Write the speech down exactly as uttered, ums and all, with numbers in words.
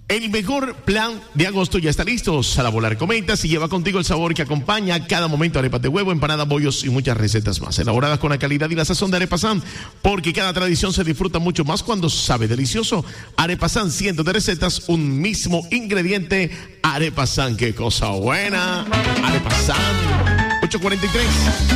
El mejor plan de agosto ya está listo. Sal a volar cometas y lleva contigo el sabor que acompaña cada momento. Arepas de huevo, empanadas, bollos y muchas recetas más. Elaboradas con la calidad y la sazón de Arepasan. Porque cada tradición se disfruta mucho más cuando sabe delicioso. Arepasan, cientos de recetas, un mismo ingrediente. Arepasan, qué cosa buena. Arepasan. ocho cuarenta y tres.